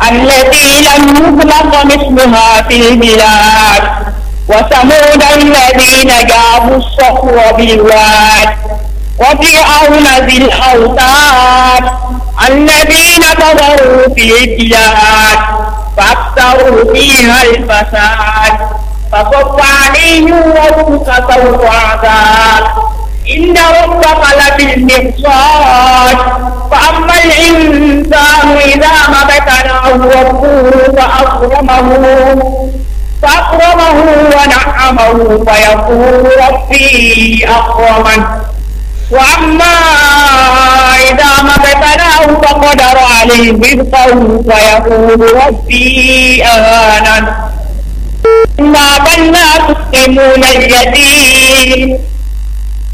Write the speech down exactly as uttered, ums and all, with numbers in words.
التي لم يخلق مثلها في البلاد وثمود الذين جابوا الصخر بالواد وفرعون ذي الأوتاد الذين طغوا في البلاد فأكثروا فيها الفساد فصب عليهم ربك سوط عذاب إن ربك لبالمرصاد فأما الإنسان إذا ما ابتلاه ربه فأكرمه فأكرمه ونعمه فيقول ربي أكرمن وأما إذا ما ابتلاه فقدر عليه رزقه فيقول ربي أهانن إنا كنا تكرمون اليتيم